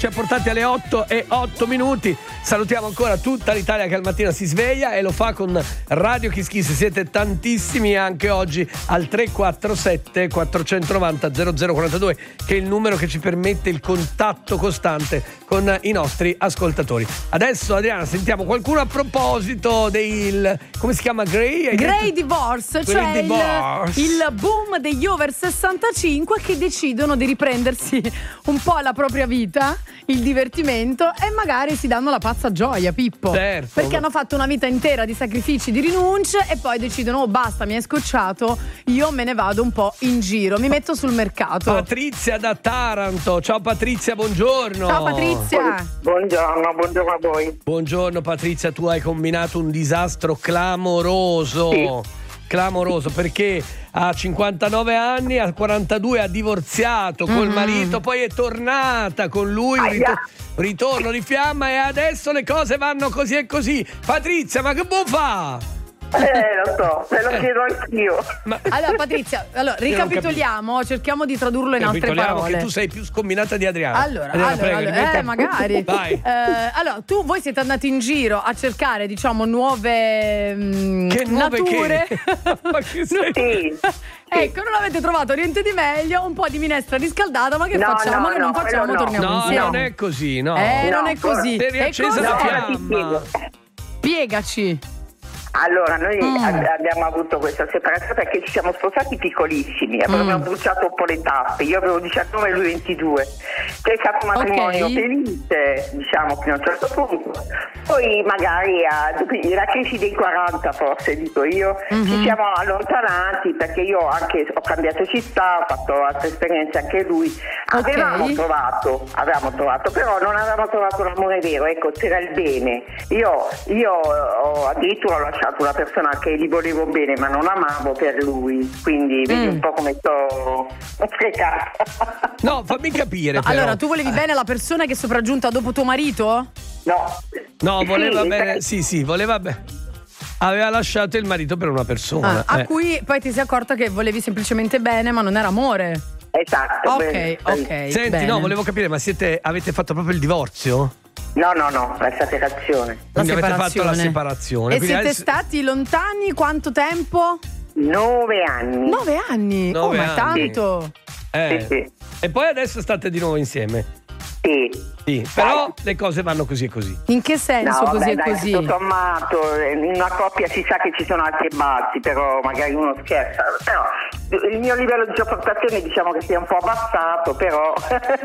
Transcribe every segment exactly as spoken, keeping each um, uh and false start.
Ci ha portati alle otto e otto minuti. Salutiamo ancora tutta l'Italia che al mattino si sveglia e lo fa con Radio Kiss Kiss. Siete tantissimi anche oggi al tre quattro sette quattro nove zero zero zero quattro due, che è il numero che ci permette il contatto costante con i nostri ascoltatori. Adesso, Adriana, sentiamo qualcuno a proposito del, come si chiama, Grey? Grey Divorce, Grey cioè Divorce. Il, il boom degli over sessantacinque che decidono di riprendersi un po' la propria vita, il divertimento, e magari si danno la pazza gioia, Pippo. Certo. Perché hanno fatto una vita intera di sacrifici, di rinunce, e poi decidono: oh, basta, mi hai scocciato, io me ne vado un po' in giro, mi metto sul mercato. Patrizia da Taranto. Ciao Patrizia, buongiorno. Ciao Patrizia. Buongiorno, buongiorno a voi. Buongiorno Patrizia, tu hai combinato un disastro clamoroso. Sì. Clamoroso, perché a cinquantanove anni, a quarantadue ha divorziato col Mm. marito, poi è tornata con lui, un rito- ritorno di fiamma, e adesso le cose vanno così e così. Patrizia, ma che buon fa? Eh, lo so, me lo chiedo anch'io. Ma Allora Patrizia, allora, Io non ricapitoliamo, cerchiamo di tradurlo in altre capitoliamo parole. che tu sei più scombinata di Adriana. Allora, Adriana, allora, prego, allora, rimetti- eh, magari. Vai. Eh, allora, tu, voi siete andati in giro a cercare, diciamo, nuove mh, Che nuove nature. che? Ma che sei? Sì. Ecco, non avete trovato niente di meglio, un po' di minestra riscaldata, ma che No, facciamo? no, che non no, facciamo? quello no. Torniamo No, insieme. non è così, no. Eh, No, non è così. Si è riaccesa E la cos'è? ora ti fiamma. spiego. Spiegaci. Allora, noi Mm. ab- abbiamo avuto questa separazione perché ci siamo sposati piccolissimi, abbiamo Mm. bruciato un po' le tappe. Io avevo diciannove e lui ventidue. C'è stato un matrimonio Ok. felice, diciamo, fino a un certo punto. Poi magari a, dopo la crisi dei quaranta, forse dico io, Mhm. ci siamo allontanati perché io anche ho cambiato città, ho fatto altre esperienze anche lui. Avevamo Ok. trovato, avevamo trovato, però non avevamo trovato l'amore vero, ecco, c'era il bene. Io, io ho addirittura ho lasciato una persona che gli volevo bene ma non amavo per lui, quindi vedi Mm. un po' come sto sprecata. No, fammi capire però. Allora, tu volevi bene alla persona che è sopraggiunta dopo tuo marito? No, No, voleva Sì, bene. eh, Sì, sì, voleva bene. Aveva lasciato il marito per una persona. Ah, a eh. cui poi ti sei accorta che volevi semplicemente bene, ma non era amore. esatto. Ok, bene. ok. Senti, bene. no, volevo capire, ma siete avete fatto proprio il divorzio? No, no, no, la separazione. La Quindi avete separazione. fatto la separazione. E Quindi siete adesso- stati lontani quanto tempo? Nove anni. Nove anni. Nove oh, ma è anni. tanto. Eh. Sì, sì. E poi adesso state di nuovo insieme. Sì. Sì, però le cose vanno così e così. In che senso No, così vabbè, e dai, così? tutto sommato, in una coppia si sa che ci sono alti e bassi, però magari uno scherza. Però il mio livello di sopportazione diciamo che si è un po' abbassato, però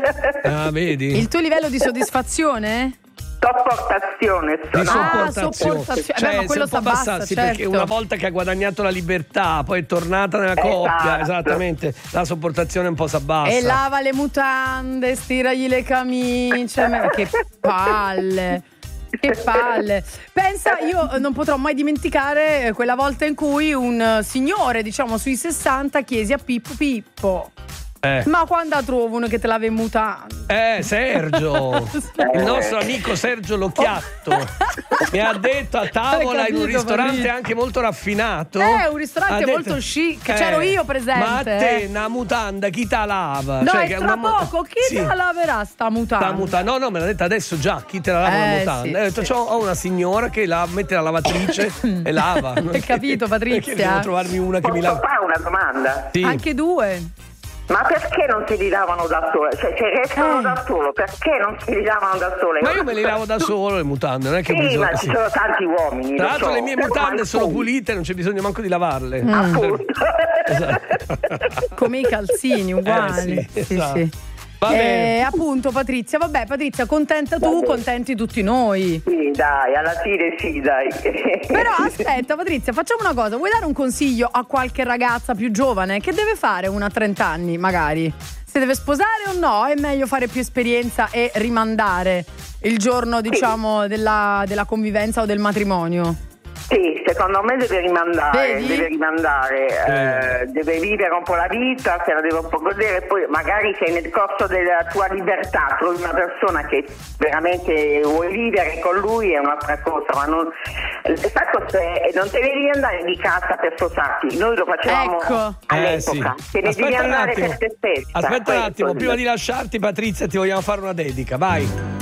Ah, vedi? Il tuo livello di soddisfazione? sopportazione. Di no? sopportazione. sopportazione. Cioè, Beh, ma quello si può s'abbassa, abbassarsi, certo. perché una volta che ha guadagnato la libertà, poi è tornata nella coppia, Esatto. esattamente, la sopportazione un po' si abbassa. E lava le mutande, stiragli le camicie. Ma che palle. Che palle. Pensa, io non potrò mai dimenticare quella volta in cui un signore, diciamo sui sessanta, chiese a Pippo: Pippo, Eh. ma quando trovo uno che te lave in mutande? Eh, Sergio, il nostro amico Sergio Locchiatto mi ha detto a tavola Hai in un capito, ristorante Fabrizio? anche molto raffinato. Eh, un ristorante ha detto, molto chic, c'ero io presente, Ma a te eh. una mutanda chi te lava? No, Cioè, è che tra una mu- poco, chi Sì. te la laverà sta mutanda? Sta mutanda. No, no, me l'ha detto adesso già. Chi te la lava Eh, la mutanda? sì, Ho detto, sì. c'ho- ho una signora che la mette la lavatrice e lava. Hai capito, Patrizia? Perché devo trovarmi una che mi Posso lava. fare una domanda? Sì. Anche due. Ma perché non si li lavano da sole? Cioè, se restano Eh. da solo, perché non si li lavano da sole? Ma io me le lavo da solo le mutande, non è che ho Sì, bisogno. ma ci sì. sono tanti uomini. Tra lo l'altro so, le mie però mutande sono alcuni- pulite, non c'è bisogno manco di lavarle. Appunto. Esatto. Come i calzini, uguali. Eh, sì, Sì, esatto. sì. Va bene. Eh, appunto, Patrizia, vabbè, Patrizia, contenta tu, bene. contenti tutti noi. Sì, dai, alla fine sì, dai. Però aspetta, Patrizia, facciamo una cosa. Vuoi dare un consiglio a qualche ragazza più giovane che deve fare una trenta anni, magari? Se deve sposare o no? È meglio fare più esperienza e rimandare il giorno, diciamo, della, della convivenza o del matrimonio? Sì, secondo me deve rimandare, Vedi? deve rimandare, eh, deve vivere un po' la vita, se la deve un po' godere, poi magari se nel corso della tua libertà trovi una persona che veramente vuoi vivere con lui è un'altra cosa, ma non, sai cos'è? Non te ne devi andare di casa per sposarti, noi lo facevamo Ecco. all'epoca, Eh, sì. te ne devi Aspetta un andare attimo. per te stessa. Aspetta un Questo attimo, dico. prima di lasciarti Patrizia ti vogliamo fare una dedica, vai.